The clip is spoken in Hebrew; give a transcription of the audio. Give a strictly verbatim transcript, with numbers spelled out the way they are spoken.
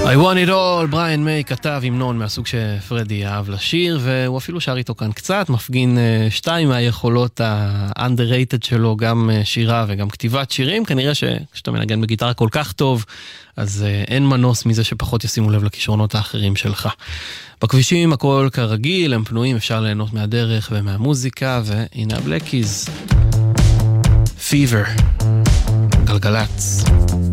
I want it all, בריאן מיי כתב המנון מהסוג שפרדי אהב לשיר, והוא אפילו שר איתו כאן קצת, מפגין שתיים מהיכולות ה-underrated שלו, גם שירה וגם כתיבת שירים. כנראה שכשאתה מנגן בגיטרה כל כך טוב, אז אין מנוס מזה שפחות ישימו לב לכישרונות האחרים שלך. בכבישים הכל כרגיל, הם פנויים, אפשר ליהנות מהדרך ומהמוזיקה, והנה הבלקיז. Fever, גלגלץ.